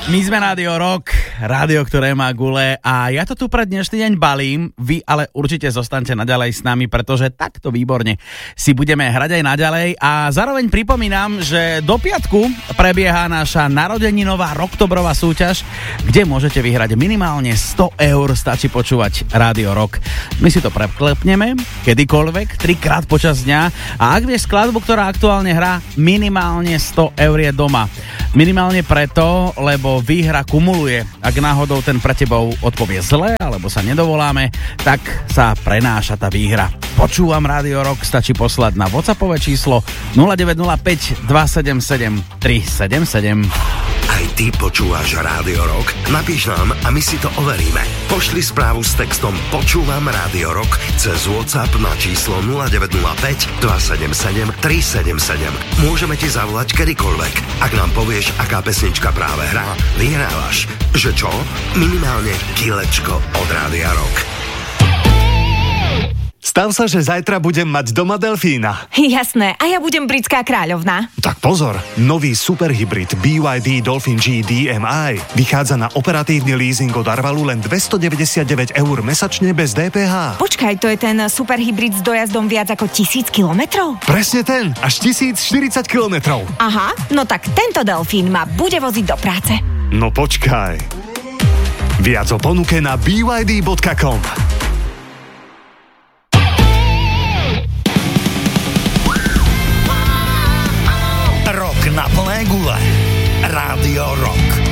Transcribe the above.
My sme Rádio Rock, rádio, ktoré má gule a ja to tu pre dnešný deň balím, vy ale určite zostaňte naďalej s nami, pretože takto výborne si budeme hrať aj naďalej a zároveň pripomínam, že do piatku prebieha naša narodeninová roktobrová súťaž, kde môžete vyhrať minimálne 100 eur, stačí počúvať Rádio Rock. My si to prepklepneme kedykoľvek, 3-krát počas dňa a ak vieš skladbu, ktorá aktuálne hrá, minimálne 100 eur je doma. Minimálne preto, lebo výhra kumuluje. Ak náhodou ten pre tebou odpovie zle, alebo sa nedovoláme, tak sa prenáša tá výhra. Počúvam Rádio Rock, stačí poslať na WhatsAppové číslo 0905 277 377. Aj ty počúvaš Rádio Rock? Napíš nám a my si to overíme. Pošli správu s textom Počúvam Rádio Rock cez WhatsApp na číslo 0905 277 377. Môžeme ti zavolať kedykoľvek. Ak nám povieš, aká pesnička práve hrá, vyhrávaš. Že čo? Minimálne kilečko od Rádia Rock. Stav sa, že zajtra budem mať doma delfína. Jasné, a ja budem britská kráľovná. Tak pozor, nový superhybrid BYD Dolphin G DMI vychádza na operatívny leasing od Arvalu len 299 eur mesačne bez DPH. Počkaj, to je ten superhybrid s dojazdom viac ako 1000 kilometrov? Presne ten, až 1040 kilometrov. Aha, no tak tento delfín ma bude voziť do práce. No počkaj. Viac o ponuke na byd.com. Rock na plné gule. Rádio Rock.